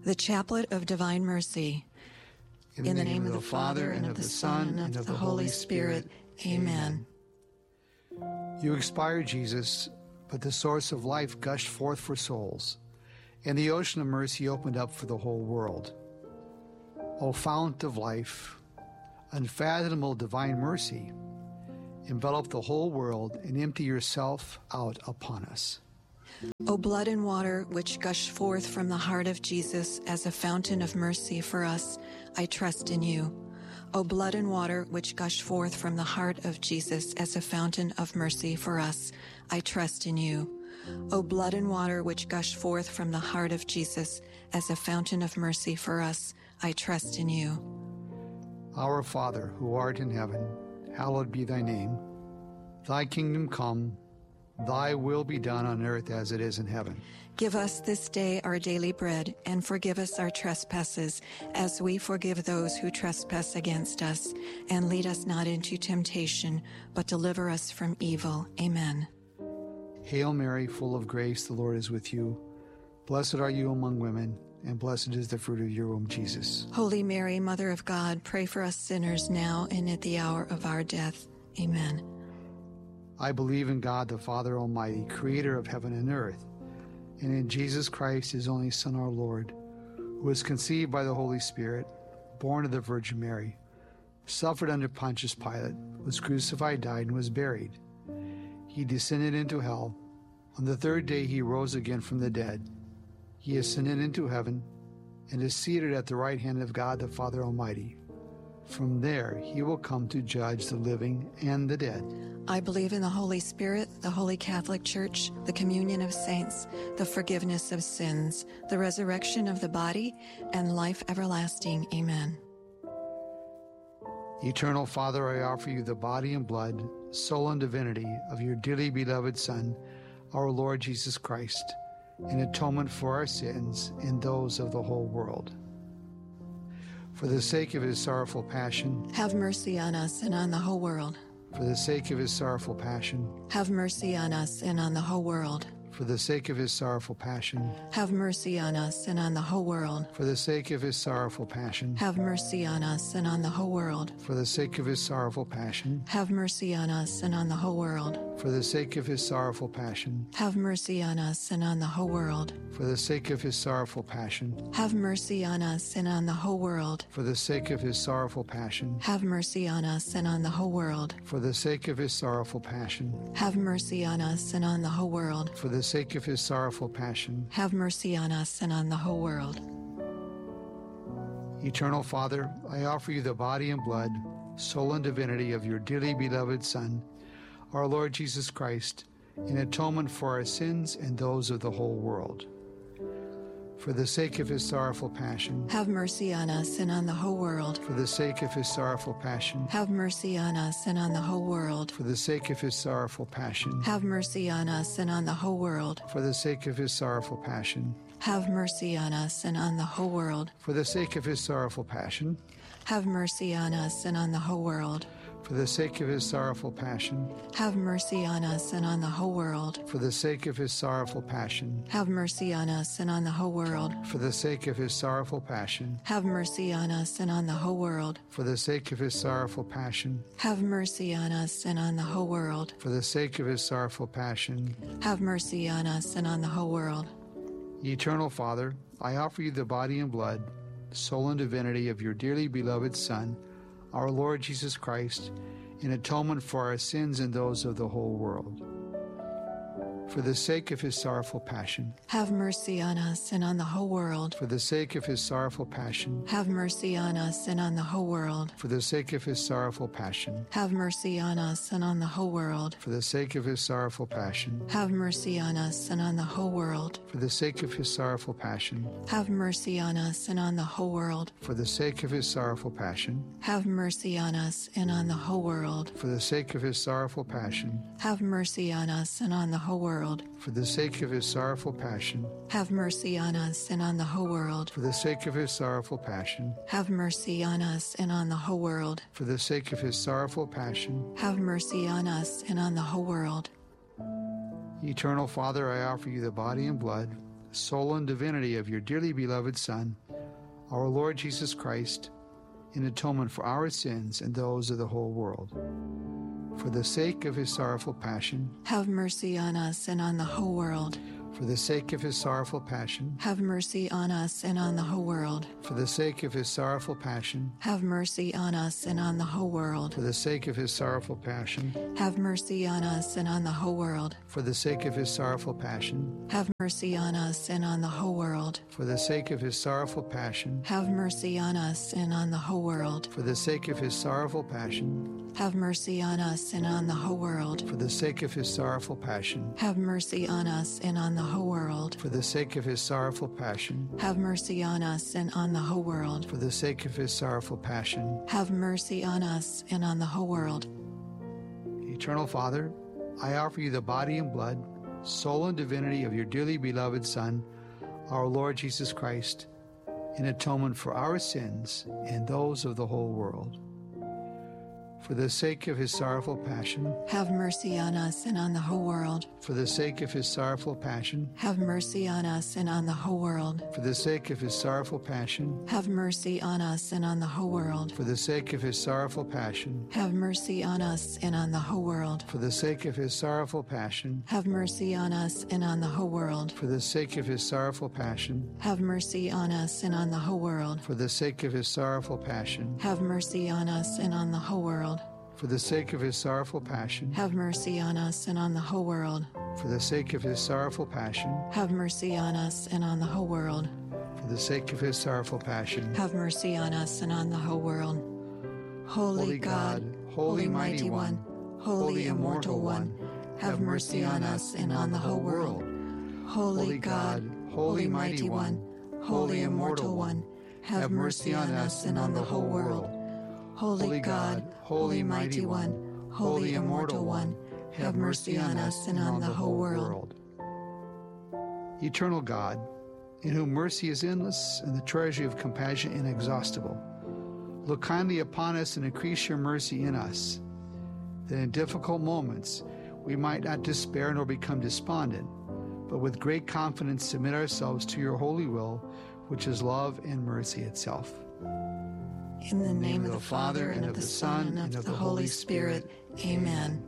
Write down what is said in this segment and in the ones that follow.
The Chaplet of Divine Mercy. In the name of the Father, and of the Son, and of the Holy Spirit. Amen. You expired, Jesus, but the source of life gushed forth for souls, and the ocean of mercy opened up for the whole world. O fount of life, unfathomable divine mercy, envelop the whole world and empty yourself out upon us. O blood and water which gush forth from the heart of Jesus as a fountain of mercy for us, I trust in you. O blood and water which gush forth from the heart of Jesus as a fountain of mercy for us, I trust in you. O blood and water which gush forth from the heart of Jesus as a fountain of mercy for us, I trust in you. Our Father, who art in heaven, hallowed be thy name. Thy kingdom come, thy will be done on earth as it is in heaven. Give us this day our daily bread, and forgive us our trespasses, as we forgive those who trespass against us. And lead us not into temptation, but deliver us from evil. Amen. Hail Mary, full of grace, the Lord is with you. Blessed are you among women, and blessed is the fruit of your womb, Jesus. Holy Mary, Mother of God, pray for us sinners now and at the hour of our death. Amen. I believe in God, the Father Almighty, creator of heaven and earth, and in Jesus Christ, his only Son, our Lord, who was conceived by the Holy Spirit, born of the Virgin Mary, suffered under Pontius Pilate, was crucified, died, and was buried. He descended into hell. On the third day he rose again from the dead. He ascended into heaven and is seated at the right hand of God, the Father Almighty. From there he will come to judge the living and the dead. I believe in the Holy Spirit, the Holy Catholic Church, the communion of saints, the forgiveness of sins, the resurrection of the body, and life everlasting. Amen. Eternal Father, I offer you the body and blood, soul and divinity of your dearly beloved Son, our Lord Jesus Christ, in atonement for our sins and those of the whole world. For the sake of his sorrowful passion, have mercy on us and on the whole world. For the sake of his sorrowful passion, have mercy on us and on the whole world. For the sake of his sorrowful passion, have mercy on us and on the whole world. For the sake of his sorrowful passion, have mercy on us and on the whole world. For the sake of his sorrowful passion, have mercy on us and on the whole world. For the sake of his sorrowful passion, have mercy on us and on the whole world. For the sake of his sorrowful passion, have mercy on us and on the whole world. For the sake of his sorrowful passion, have mercy on us and on the whole world. For the sake of his sorrowful passion, have mercy on us and on the whole world. For the sake of his sorrowful passion, have mercy on us and on the whole world. Eternal Father, I offer you the body and blood, soul and divinity of your dearly beloved Son, our Lord Jesus Christ, in atonement for our sins and those of the whole world. For the sake of his sorrowful passion, have mercy on us and on the whole world. For the sake of his sorrowful passion, have mercy on us and on the whole world. For the sake of his sorrowful passion, have mercy on us and on the whole world. For the sake of his sorrowful passion, have mercy on us and on the whole world. For the sake of his sorrowful passion, have mercy on us and on the whole world. For the sake of his sorrowful passion, have mercy on us and on the whole world. For the sake of his sorrowful passion, have mercy on us and on the whole world. For the sake of his sorrowful passion, have mercy on us and on the whole world. For the sake of his sorrowful passion, have mercy on us and on the whole world. For the sake of his sorrowful passion, have mercy on us and on the whole world. Eternal Father, I offer you the body and blood, soul and divinity of your dearly beloved Son, our Lord Jesus Christ, in atonement for our sins and those of the whole world. For the sake of his sorrowful passion, have mercy on us and on the whole world. For the sake of his sorrowful passion, have mercy on us and on the whole world. For the sake of his sorrowful passion, have mercy on us and on the whole world. For the sake of his sorrowful passion, have mercy on us and on the whole world. For the sake of his sorrowful passion, have mercy on us and on the whole world. For the sake of his sorrowful passion, have mercy on us and on the whole world. For the sake of his sorrowful passion, have mercy on us and on the whole world. For the sake of his sorrowful passion, have mercy on us and on the whole world. For the sake of his sorrowful passion, have mercy on us and on the whole world. For the sake of his sorrowful passion, have mercy on us and on the whole world. Eternal Father, I offer you the body and blood, soul, and divinity of your dearly beloved Son, our Lord Jesus Christ, in atonement for our sins and those of the whole world. For the sake of his sorrowful passion, have mercy on us and on the whole world. for the sake of his sorrowful passion, Have mercy on us and on the whole world. for the sake of his sorrowful passion, Have mercy on us and on the whole world. for the sake of his sorrowful passion, Have mercy on us and on the whole world. for the sake of his sorrowful passion, Have mercy on us and on the whole world. for the sake of his sorrowful passion, Have mercy on us and on the whole world. for the sake of his sorrowful passion, Have mercy on us and on the whole world. for the sake of his sorrowful passion, Have mercy on us and on the whole world. for the sake of his sorrowful passion, Have mercy on us and on the whole world. for the sake of his sorrowful passion. Have mercy on us and on the whole world. Eternal Father, I offer you the body and blood, soul and divinity of your dearly beloved Son, our Lord Jesus Christ, in atonement for our sins and those of the whole world. For the sake of his sorrowful passion, Have mercy on us and on the whole world. for the sake of his sorrowful passion, Have mercy on us and on the whole world. for the sake of his sorrowful passion, Have mercy on us and on the whole world. for the sake of his sorrowful passion, Have mercy on us and on the whole world. for the sake of his sorrowful passion, Have mercy on us and on the whole world. for the sake of his sorrowful passion, Have mercy on us and on the whole world. for the sake of his sorrowful passion, Have mercy on us and on the whole world. for the sake of his sorrowful passion, Have mercy on us and on the whole world. for the sake of his sorrowful passion, Have mercy on us and on the whole world. for the sake of his sorrowful passion. Have mercy on us and on the whole world. Holy God, Holy Mighty One, Holy Immortal One, have mercy on us and on the whole world. Holy God, Holy Mighty One, Holy Immortal One, have mercy on us and on the whole world. Holy God, Holy Mighty One, Holy Immortal One, have mercy on us and on the whole world. Eternal God, in whom mercy is endless and the treasury of compassion inexhaustible, look kindly upon us and increase your mercy in us, that in difficult moments we might not despair nor become despondent, but with great confidence submit ourselves to your holy will, which is love and mercy itself. In the name of the Father, and of the Son, and of the Holy Spirit. Amen.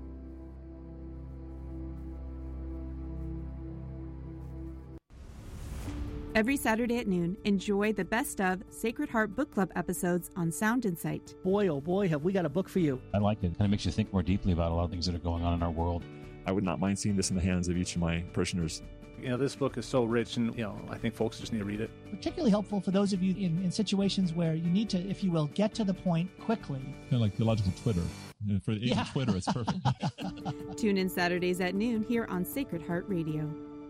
Every Saturday at noon, enjoy the best of Sacred Heart Book Club episodes on Sound Insight. Boy, oh boy, have we got a book for you. I like it. It kind of makes you think more deeply about a lot of things that are going on in our world. I would not mind seeing this in the hands of each of my parishioners. This book is so rich, and, I think folks just need to read it. Particularly helpful for those of you in situations where you need to, if you will, get to the point quickly. Kind of like theological Twitter. For the age of Twitter, it's perfect. Tune in Saturdays at noon here on Sacred Heart Radio.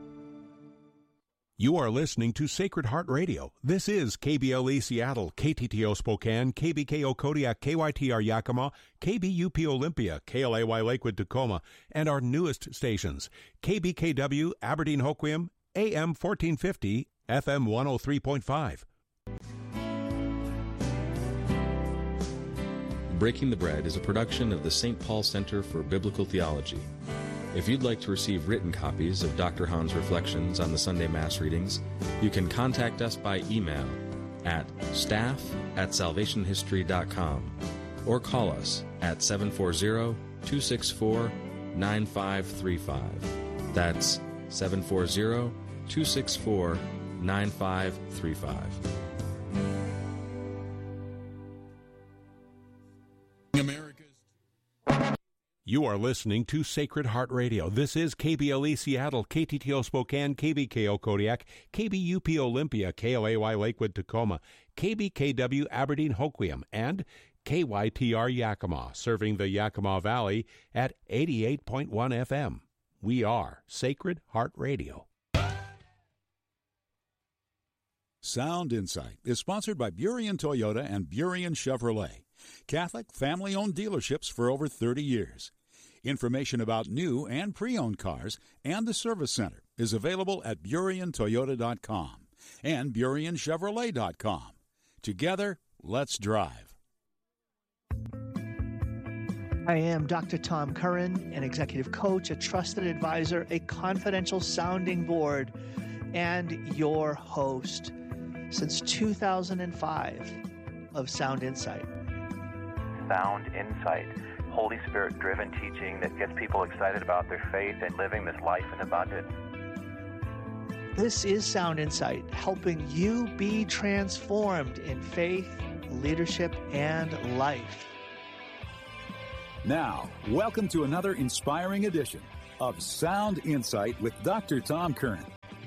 You are listening to Sacred Heart Radio. This is KBLE Seattle, KTTO Spokane, KBKO Kodiak, KYTR Yakima, KBUP Olympia, KLAY Lakewood Tacoma, and our newest stations, KBKW Aberdeen Hoquiam, AM 1450, FM 103.5. Breaking the Bread is a production of the St. Paul Center for Biblical Theology. If you'd like to receive written copies of Dr. Hahn's reflections on the Sunday Mass readings, you can contact us by email at staff@salvationhistory.com or call us at 740-264-9535. That's 740-264-9535. You are listening to Sacred Heart Radio. This is KBLE Seattle, KTTO Spokane, KBKO Kodiak, KBUP Olympia, KLAY Lakewood Tacoma, KBKW Aberdeen Hoquiam, and KYTR Yakima, serving the Yakima Valley at 88.1 FM. We are Sacred Heart Radio. Sound Insight is sponsored by Burien Toyota and Burien Chevrolet, Catholic family-owned dealerships for over 30 years. Information about new and pre-owned cars and the service center is available at BurienToyota.com and BurienChevrolet.com. Together, let's drive. I am Dr. Tom Curran, an executive coach, a trusted advisor, a confidential sounding board. and your host since 2005 of Sound Insight. Sound Insight, Holy Spirit-driven teaching that gets people excited about their faith and living this life in abundance. This is Sound Insight, helping you be transformed in faith, leadership, and life. Now, welcome to another inspiring edition of Sound Insight with Dr. Tom Curran.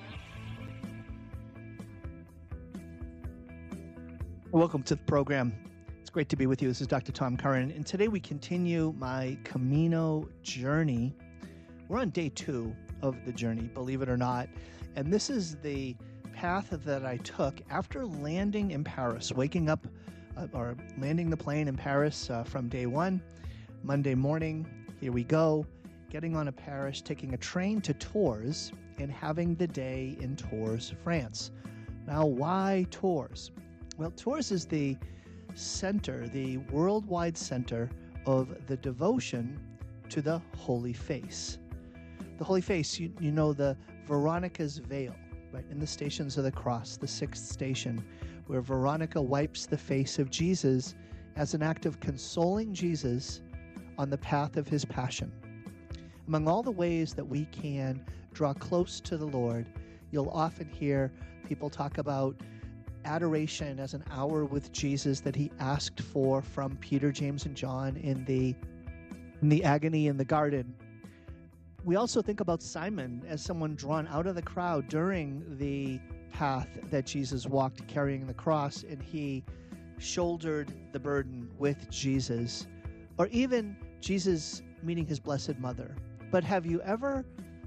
Welcome to the program. It's great to be with you. This is Dr. Tom Curran, and today we continue my Camino journey. We're on day 2 of the journey, believe it or not, and this is the path that I took after landing in Paris, waking up or landing the plane in Paris from day 1, Monday morning. Here we go, getting on a Paris, taking a train to Tours, and having the day in Tours, France. Now, why Tours? Well, Tours is the center, the worldwide center of the devotion to the Holy Face. The Holy Face, you know, the Veronica's veil, right, in the Stations of the Cross, the 6th station, where Veronica wipes the face of Jesus as an act of consoling Jesus on the path of his passion. Among all the ways that we can draw close to the Lord, you'll often hear people talk about adoration as an hour with Jesus that he asked for from Peter, James, and John in the agony in the garden. We also think about Simon as someone drawn out of the crowd during the path that Jesus walked carrying the cross, and he shouldered the burden with Jesus, or even Jesus meeting his Blessed Mother. But have you ever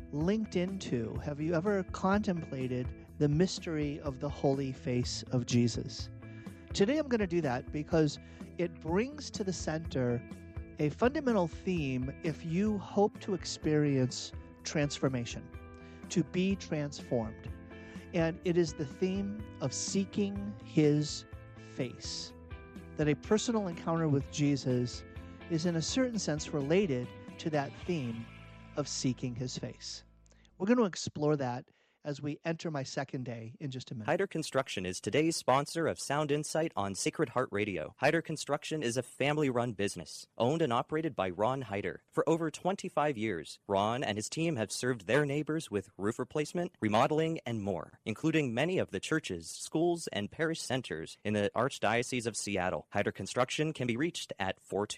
contemplated the mystery of the Holy Face of Jesus? Today I'm going to do that because it brings to the center a fundamental theme if you hope to experience transformation, to be transformed. And it is the theme of seeking his face. That a personal encounter with Jesus is in a certain sense related to that theme of seeking his face. We're going to explore that as we enter my second day in just a minute. Hyder Construction is today's sponsor of Sound Insight on Sacred Heart Radio. Hyder Construction is a family-run business, owned and operated by Ron Hyder. For over 25 years, Ron and his team have served their neighbors with roof replacement, remodeling, and more, including many of the churches, schools, and parish centers in the Archdiocese of Seattle. Hyder Construction can be reached at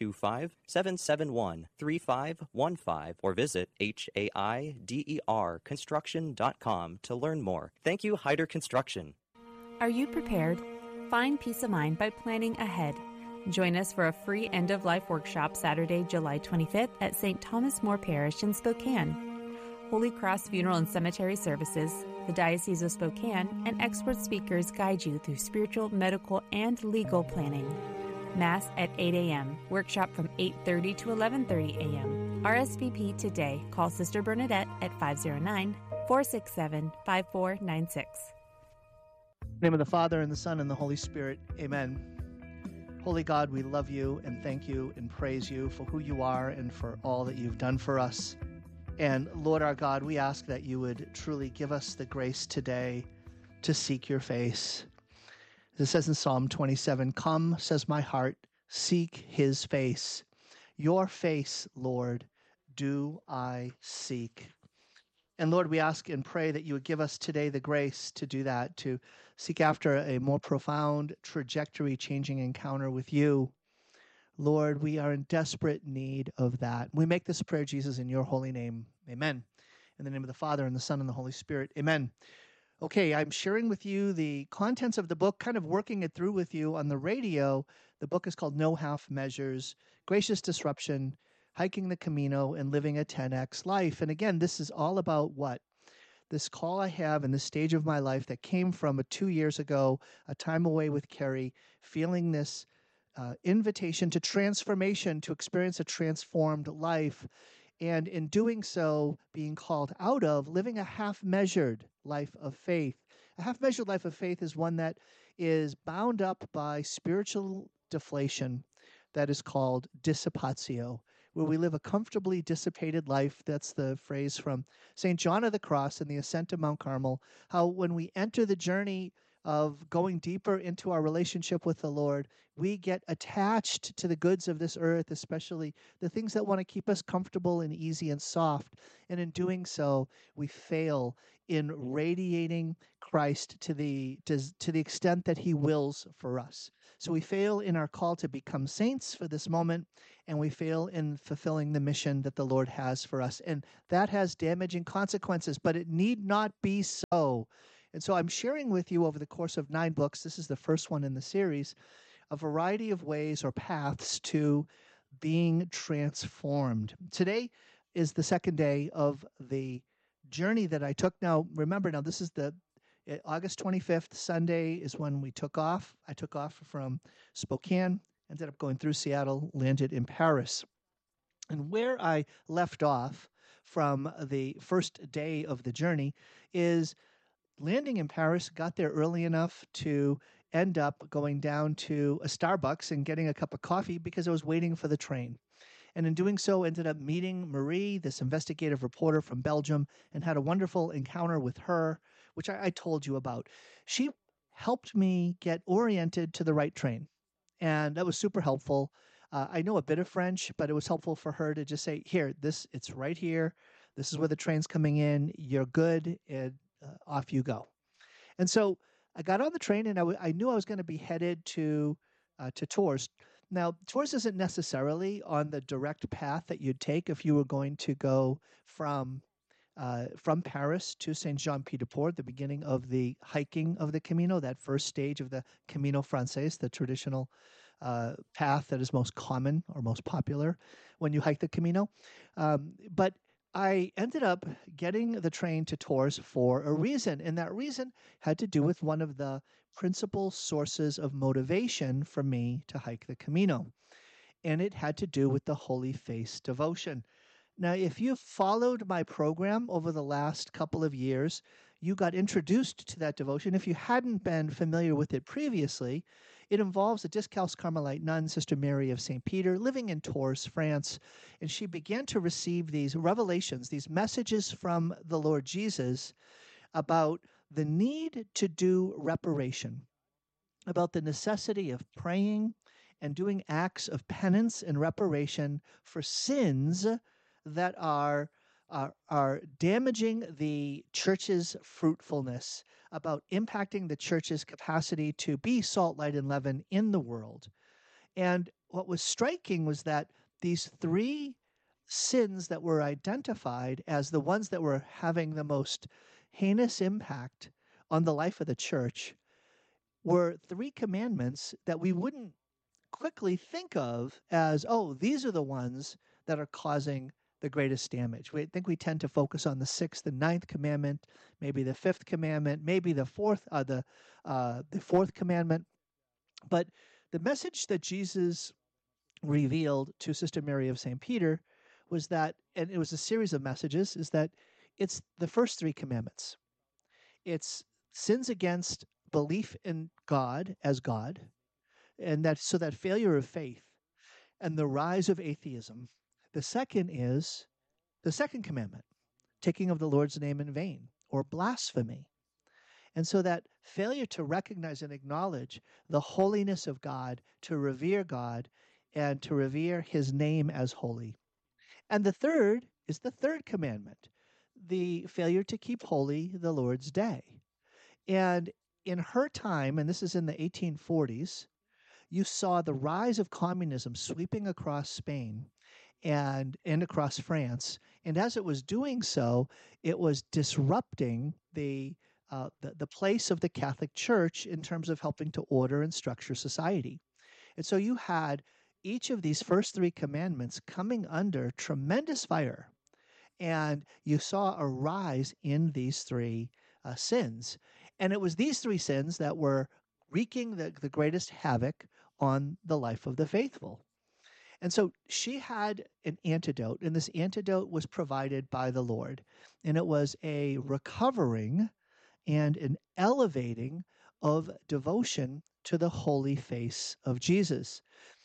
425-771-3515 or visit HAIDERconstruction.com to learn more. Thank you, Hyder Construction. Are you prepared? Find peace of mind by planning ahead. Join us for a free end-of-life workshop Saturday, July 25th at St. Thomas More Parish in Spokane. Holy Cross Funeral and Cemetery Services, the Diocese of Spokane, and expert speakers guide you through spiritual, medical, and legal planning. Mass at 8 a.m. Workshop from 8:30 to 11:30 a.m. RSVP today. Call Sister Bernadette at 509-467-5496. In the name of the Father, and the Son, and the Holy Spirit. Amen. Holy God, we love you and thank you and praise you for who you are and for all that you've done for us. And Lord our God, we ask that you would truly give us the grace today to seek your face. As it says in Psalm 27, "Come, says my heart, seek his face. Your face, Lord, do I seek." And Lord, we ask and pray that you would give us today the grace to do that, to seek after a more profound, trajectory-changing encounter with you. Lord, we are in desperate need of that. We make this prayer, Jesus, in your holy name. Amen. In the name of the Father, and the Son, and the Holy Spirit. Amen. Okay, I'm sharing with you the contents of the book, kind of working it through with you on the radio. The book is called No Half Measures, Gracious Disruption, Hiking the Camino, and Living a 10X Life. And again, this is all about what? This call I have in this stage of my life that came from 2 years ago, a time away with Carrie, feeling this invitation to transformation, to experience a transformed life. And in doing so, being called out of living a half-measured life of faith. A half-measured life of faith is one that is bound up by spiritual deflation that is called dissipatio, where we live a comfortably dissipated life. That's the phrase from St. John of the Cross in the Ascent of Mount Carmel, how when we enter the journey of going deeper into our relationship with the Lord, we get attached to the goods of this earth, especially the things that want to keep us comfortable and easy and soft. And in doing so, we fail in radiating Christ to the extent that he wills for us. So we fail in our call to become saints for this moment, and we fail in fulfilling the mission that the Lord has for us. And that has damaging consequences, but it need not be so. And so I'm sharing with you over the course of 9 books, this is the first one in the series, a variety of ways or paths to being transformed. Today is the second day of the journey that I took. Now, remember, this is the August 25th, Sunday is when we took off. I took off from Spokane, ended up going through Seattle, landed in Paris. And where I left off from the first day of the journey is landing in Paris, got there early enough to end up going down to a Starbucks and getting a cup of coffee because I was waiting for the train. And in doing so, ended up meeting Marie, this investigative reporter from Belgium, and had a wonderful encounter with her, which I told you about. She helped me get oriented to the right train, and that was super helpful. I know a bit of French, but it was helpful for her to just say, here, it's right here. This is where the train's coming in. You're good, and off you go. And so I got on the train, and I knew I was going to be headed to Tours. Now, Tours isn't necessarily on the direct path that you'd take if you were going to go from Paris to Saint-Jean-Pied-de-Port, the beginning of the hiking of the Camino, that first stage of the Camino Frances, the traditional path that is most common or most popular when you hike the Camino. But I ended up getting the train to Tours for a reason, and that reason had to do with one of the principal sources of motivation for me to hike the Camino, and it had to do with the Holy Face devotion. Now, if you've followed my program over the last couple of years, you got introduced to that devotion. If you hadn't been familiar with it previously, it involves a Discalced Carmelite nun, Sister Mary of St. Peter, living in Tours, France, and she began to receive these revelations, these messages from the Lord Jesus about the need to do reparation, about the necessity of praying and doing acts of penance and reparation for sins that are damaging the church's fruitfulness, about impacting the church's capacity to be salt, light, and leaven in the world. And what was striking was that these 3 sins that were identified as the ones that were having the most heinous impact on the life of the church were 3 commandments that we wouldn't quickly think of as, oh, these are the ones that are causing the greatest damage. I think we tend to focus on the 6th and 9th commandment, maybe the 5th commandment, maybe the 4th commandment. But the message that Jesus revealed to Sister Mary of St. Peter was that, and it was a series of messages, is that it's the first 3 commandments. It's sins against belief in God as God, and that failure of faith and the rise of atheism. The second is the 2nd commandment, taking of the Lord's name in vain, or blasphemy. And so that failure to recognize and acknowledge the holiness of God, to revere God, and to revere his name as holy. And the third is the 3rd commandment, the failure to keep holy the Lord's day. And in her time, and this is in the 1840s, you saw the rise of communism sweeping across Spain and across France. And as it was doing so, it was disrupting the place of the Catholic Church in terms of helping to order and structure society. And so you had each of these first 3 commandments coming under tremendous fire. And you saw a rise in these 3 sins. And it was these 3 sins that were wreaking the greatest havoc on the life of the faithful. And so she had an antidote, and this antidote was provided by the Lord. And it was a recovering and an elevating of devotion to the holy face of Jesus.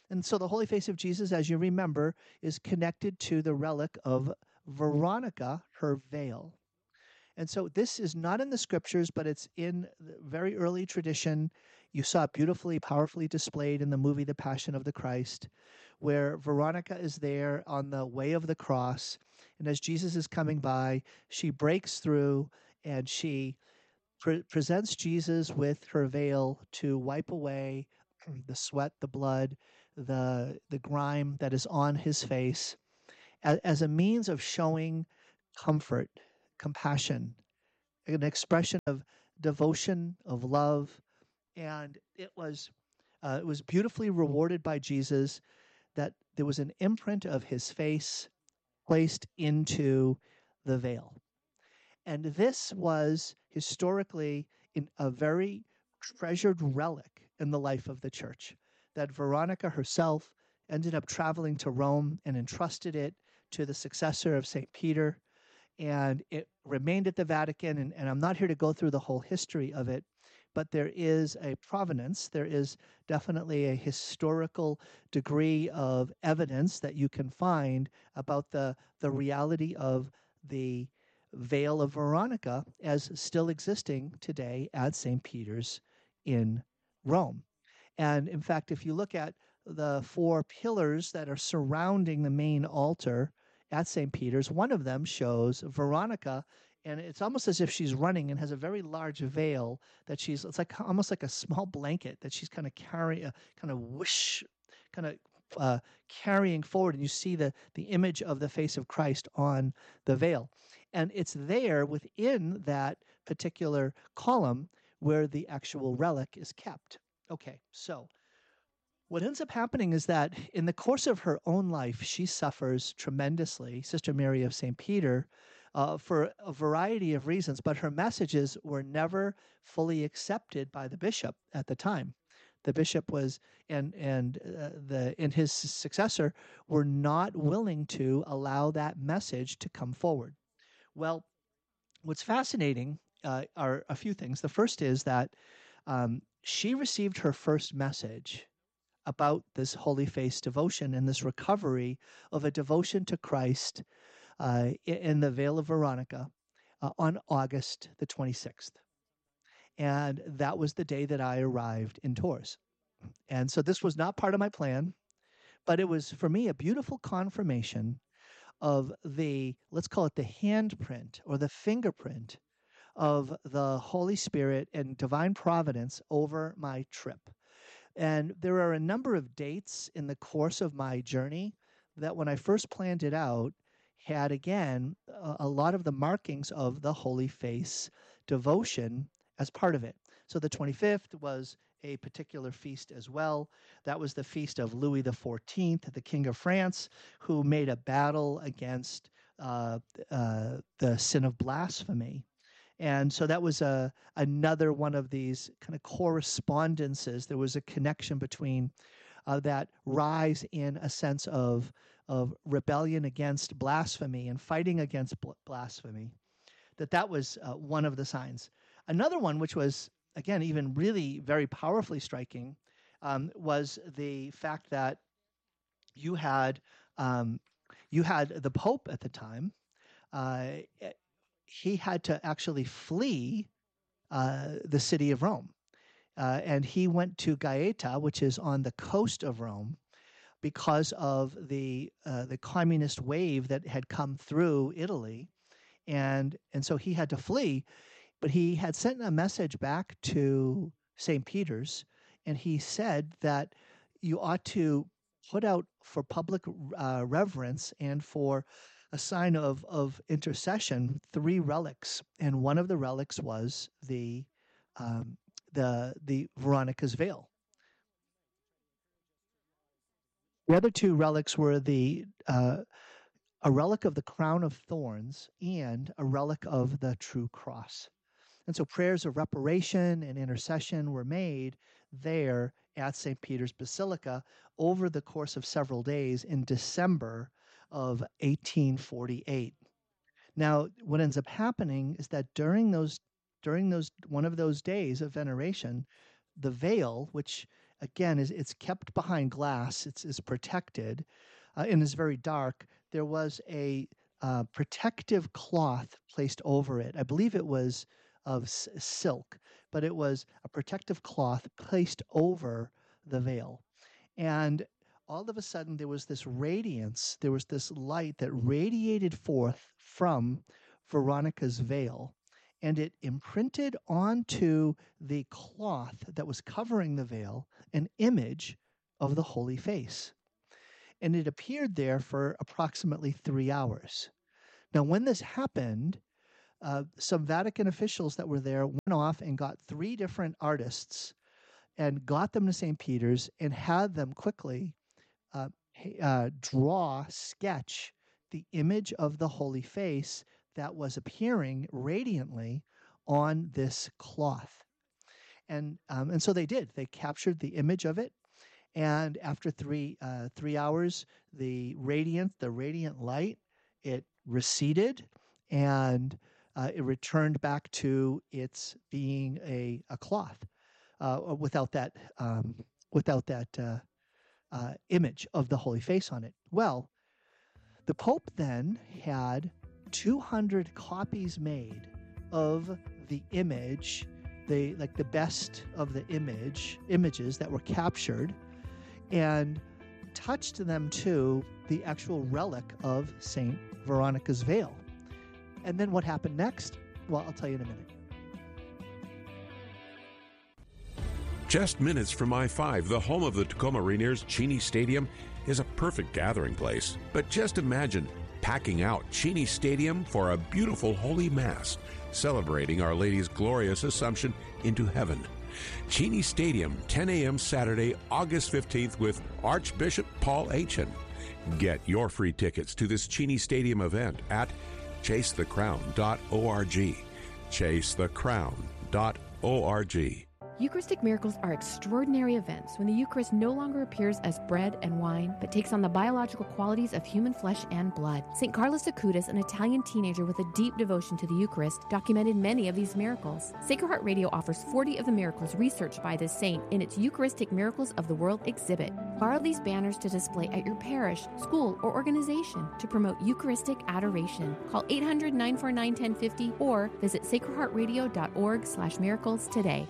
And so the holy face of Jesus, as you remember, is connected to the relic of Veronica, her veil. And so this is not in the scriptures, but it's in the very early tradition. You saw it beautifully, powerfully displayed in the movie The Passion of the Christ, where Veronica is there on the way of the cross. And as Jesus is coming by, she breaks through and she presents Jesus with her veil to wipe away the sweat, the blood, the grime that is on his face as a means of showing comfort, compassion, an expression of devotion, of love. And it was beautifully rewarded by Jesus that there was an imprint of his face placed into the veil. And this was historically a very treasured relic in the life of the church, that Veronica herself ended up traveling to Rome and entrusted it to the successor of St. Peter, and it remained at the Vatican. And I'm not here to go through the whole history of it, but there is a provenance. There is definitely a historical degree of evidence that you can find about the reality of the veil of Veronica as still existing today at St. Peter's in Rome. And in fact, if you look at the 4 pillars that are surrounding the main altar at St. Peter's, one of them shows Veronica, and it's almost as if she's running and has a very large veil that it's like almost like a small blanket that she's kind of carrying, carrying forward, and you see the image of the face of Christ on the veil. And it's there within that particular column where the actual relic is kept. Okay, so what ends up happening is that in the course of her own life, she suffers tremendously, Sister Mary of St. Peter, for a variety of reasons, but her messages were never fully accepted by the bishop at the time. The bishop was, and his successor were not willing to allow that message to come forward. Well, what's fascinating are a few things. The first is that she received her first message about this Holy Face devotion and this recovery of a devotion to Christ in the Veil of Veronica on August the 26th. And that was the day that I arrived in Tours. And so this was not part of my plan, but it was for me a beautiful confirmation of let's call it the handprint or the fingerprint of the Holy Spirit and divine providence over my trip. And there are a number of dates in the course of my journey that when I first planned it out had, again, a lot of the markings of the Holy Face devotion as part of it. So the 25th was a particular feast as well. That was the feast of Louis XIV, the King of France, who made a battle against the sin of blasphemy. And so that was another one of these kind of correspondences. There was a connection between that rise in a sense of rebellion against blasphemy and fighting against blasphemy. That was one of the signs. Another one, which was, again, even really very powerfully striking, was the fact that you had the Pope at the time. He had to actually flee the city of Rome. And he went to Gaeta, which is on the coast of Rome, because of the communist wave that had come through Italy. And so he had to flee. But he had sent a message back to St. Peter's, and he said that you ought to put out for public reverence and for a sign of intercession 3 relics, and one of the relics was the Veronica's veil. The other 2 relics were a relic of the crown of thorns and a relic of the true cross. And so prayers of reparation and intercession were made there at St. Peter's Basilica over the course of several days in December of 1848. Now, what ends up happening is that during those one of those days of veneration, the veil, which again, it's kept behind glass. It's protected, and is very dark. There was a protective cloth placed over it. I believe it was of silk, but it was a protective cloth placed over the veil. And all of a sudden, there was this radiance, there was this light that radiated forth from Veronica's veil, and it imprinted onto the cloth that was covering the veil an image of the holy face. And it appeared there for approximately 3 hours. Now, when this happened, some Vatican officials that were there went off and got 3 different artists and got them to St. Peter's and had them quickly sketch the image of the holy face that was appearing radiantly on this cloth. And so they did. They captured the image of it. And after 3 hours, the radiant light, it receded, and it returned back to its being a cloth without that image of the holy face on it. Well, the Pope then had 200 copies made of the image, the best of the images that were captured, and touched them to the actual relic of Saint Veronica's veil. And then what happened next? Well, I'll tell you in a minute. Just minutes from I-5, the home of the Tacoma Rainiers, Cheney Stadium is a perfect gathering place. But just imagine packing out Cheney Stadium for a beautiful Holy Mass, celebrating Our Lady's glorious Assumption into heaven. Cheney Stadium, 10 a.m. Saturday, August 15th with Archbishop Paul Aitchen. Get your free tickets to this Cheney Stadium event at chasethecrown.org. chasethecrown.org. Eucharistic miracles are extraordinary events when the Eucharist no longer appears as bread and wine, but takes on the biological qualities of human flesh and blood. St. Carlos Acutis, an Italian teenager with a deep devotion to the Eucharist, documented many of these miracles. Sacred Heart Radio offers 40 of the miracles researched by this saint in its Eucharistic Miracles of the World exhibit. Borrow these banners to display at your parish, school, or organization to promote Eucharistic adoration. Call 800-949-1050 or visit sacredheartradio.org/miracles today.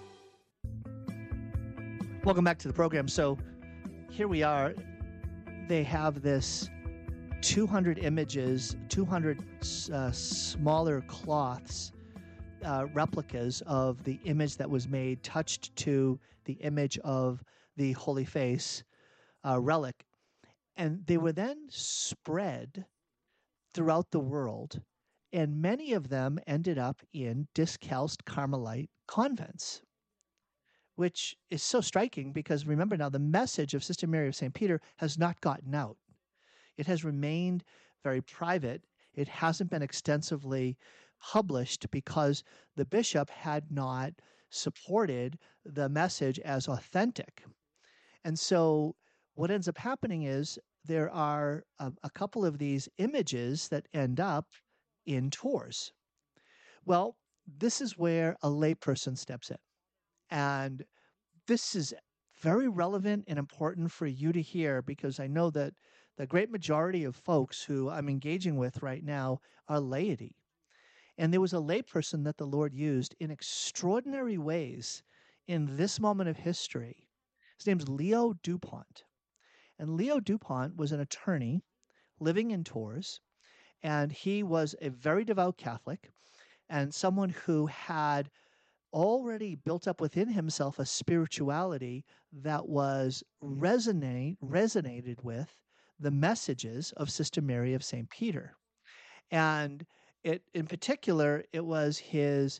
Welcome back to the program. So here we are. They have this 200 images, 200 smaller cloths, replicas of the image that was made, touched to the image of the Holy Face relic. And they were then spread throughout the world, and many of them ended up in discalced Carmelite convents, which is so striking because remember now, the message of Sister Mary of St. Peter has not gotten out. It has remained very private. It hasn't been extensively published because the bishop had not supported the message as authentic. And so what ends up happening is there are a couple of these images that end up in Tours. Well, this is where a layperson steps in. And this is very relevant and important for you to hear because I know that the great majority of folks who I'm engaging with right now are laity. And there was a layperson that the Lord used in extraordinary ways in this moment of history. His name's Leo Dupont. And Leo Dupont was an attorney living in Tours, and he was a very devout Catholic and someone who had already built up within himself a spirituality that was resonated with the messages of Sister Mary of St. Peter. And in particular, it was his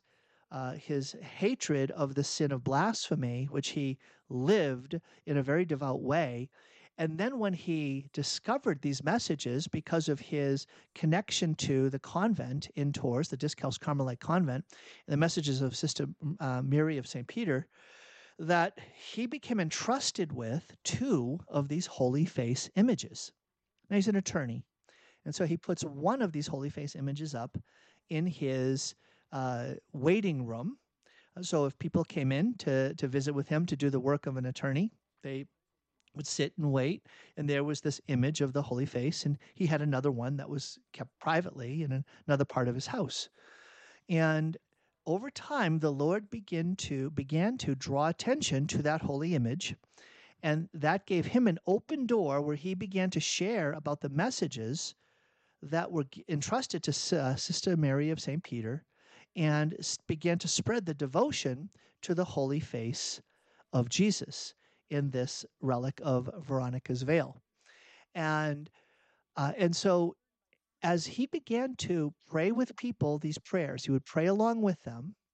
hatred of the sin of blasphemy, which he lived in a very devout way. And then when he discovered these messages because of his connection to the convent in Tours, the Discalced Carmelite convent, and the messages of Sister Mary of St. Peter, that he became entrusted with 2 of these Holy Face images. Now he's an attorney, and so he puts one of these Holy Face images up in his waiting room. So if people came in to visit with him to do the work of an attorney, they would sit and wait, and there was this image of the Holy Face, and he had another one that was kept privately in another part of his house. And over time, the Lord began to draw attention to that holy image, and that gave him an open door where he began to share about the messages that were entrusted to Sister Mary of St. Peter, and began to spread the devotion to the Holy Face of Jesus in this relic of Veronica's veil. And so as he began to pray with people these prayers, he would pray along with them,